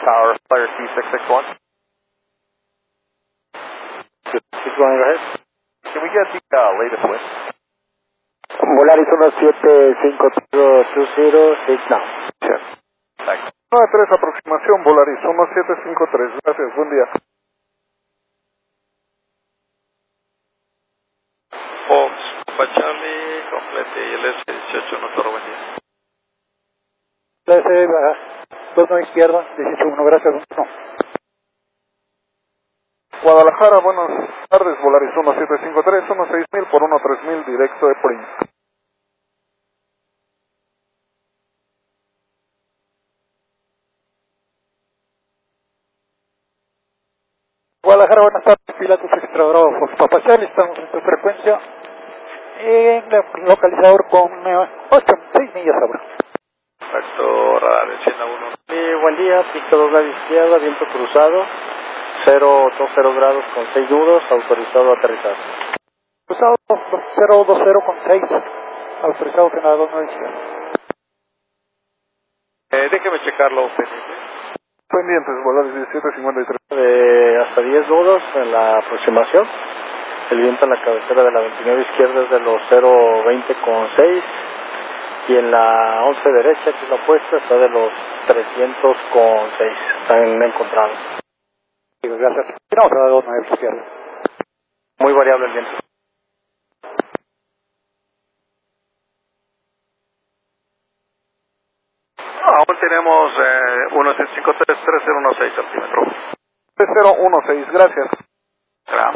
Tower, Flyer C661. 661, go ahead. Can we get the latest wind? Volaris 175320 now. Yes. Thanks. 93 aproximación, Volaris 1753, gracias, buen día. Fox, Charlie, complete ILS 18, no toro, buen día. ILS, 29 izquierda, 181, gracias. No. Guadalajara, buenas tardes, Volaris 1753, 16,000 por 13,000, directo de Prince. Guadalajara, buenas tardes, pilotos Extra Bravo, Fox Papa Charlie, estamos en su frecuencia en el localizador con 6 millas ahora. Perfecto, radar de 100 a 1. Buen día, pista 2 lado izquierda, viento cruzado, 020 grados con 6 nudos, autorizado a aterrizar. Cruzado 020 con 6, autorizado que nada 2 nudos izquierda. Déjeme checarlo, pendiente. Pendientes, Volaris 1753. Hasta 10 nudos en la aproximación. El viento en la cabecera de la 29 izquierda es de los 020 con 6 y en la 11 derecha, que es la opuesta, está de los 300 con 6. Están encontrados. Gracias. Vamos a dar 2 9 izquierda. Muy variable el viento. Aún tenemos 1.53, 3016 centímetros. 3016, gracias.